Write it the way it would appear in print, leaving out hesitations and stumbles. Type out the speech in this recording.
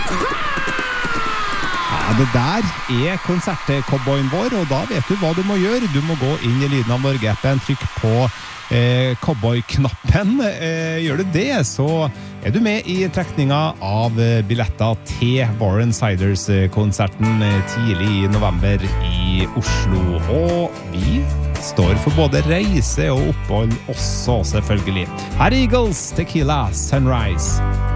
Ja, det der konsertcowboyen vår, og da vet du hva du må gjøre. Du må gå inn i Lyden av Norge-appen, trykk på cowboy-knappen. Gjør du det, så du med i trekninga av billetter til Warren Siders-konserten tidlig i november i Oslo. Og vi står for både reise og opphold også, selvfølgelig. Her Eagles, Tequila, Sunrise.